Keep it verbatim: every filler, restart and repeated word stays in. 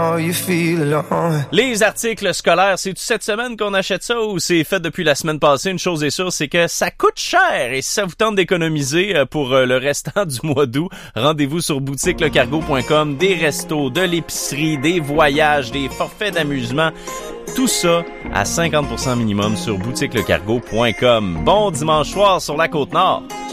Les articles scolaires, c'est-tu cette semaine qu'on achète ça ou c'est fait depuis la semaine passée? Une chose est sûre, c'est que ça coûte cher et si ça vous tente d'économiser pour le restant du mois d'août, rendez-vous sur boutique le cargo point com. Des restos, de l'épicerie, des voyages, des forfaits d'amusement, tout ça à cinquante pour cent minimum sur boutique le cargo point com. Bon dimanche soir sur la Côte-Nord.